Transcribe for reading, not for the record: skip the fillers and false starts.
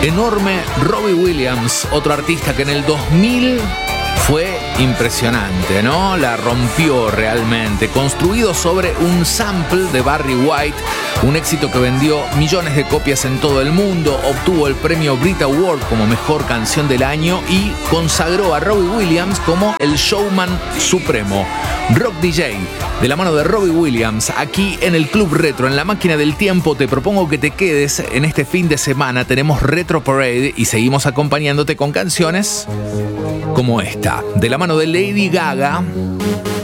enorme Robbie Williams, otro artista que en el 2000 fue impresionante, ¿no? La rompió realmente. Construido sobre un sample de Barry White, un éxito que vendió millones de copias en todo el mundo, obtuvo el premio Brit Award como mejor canción del año y consagró a Robbie Williams como el showman supremo. Rock DJ, de la mano de Robbie Williams, aquí en el Club Retro, en la máquina del tiempo. Te propongo que te quedes en este fin de semana. Tenemos Retro Parade y seguimos acompañándote con canciones como esta, de la mano de Lady Gaga,